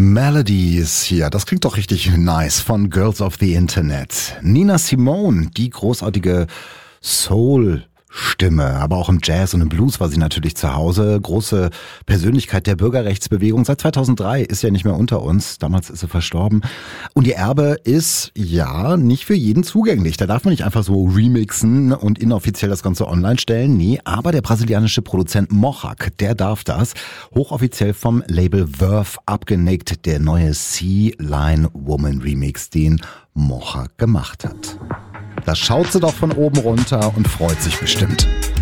Melodies hier, das klingt doch richtig nice von Girls of the Internet. Nina Simone, die großartige Soul-Stimme, aber auch im Jazz und im Blues war sie natürlich zu Hause. Große Persönlichkeit der Bürgerrechtsbewegung. Seit 2003 ist sie ja nicht mehr unter uns. Damals ist sie verstorben. Und ihr Erbe ist, ja, nicht für jeden zugänglich. Da darf man nicht einfach so remixen und inoffiziell das Ganze online stellen. Nee, aber der brasilianische Produzent Mohawk, der darf das. Hochoffiziell vom Label Verve abgenickt. Der neue Sea Lion Woman Remix, den Mohawk gemacht hat. Da schaut sie doch von oben runter und freut sich bestimmt.